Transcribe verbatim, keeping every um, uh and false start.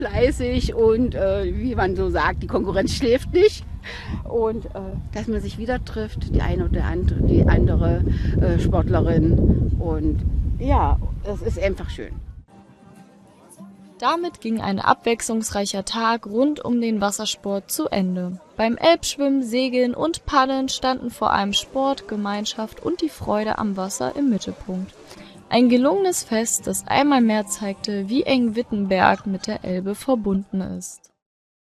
fleißig und äh, wie man so sagt, die Konkurrenz schläft nicht. Und äh, dass man sich wieder trifft, die eine oder andere, die andere äh, Sportlerin. Und ja, es ist einfach schön. Damit ging ein abwechslungsreicher Tag rund um den Wassersport zu Ende. Beim Elbschwimmen, Segeln und Paddeln standen vor allem Sport, Gemeinschaft und die Freude am Wasser im Mittelpunkt. Ein gelungenes Fest, das einmal mehr zeigte, wie eng Wittenberg mit der Elbe verbunden ist.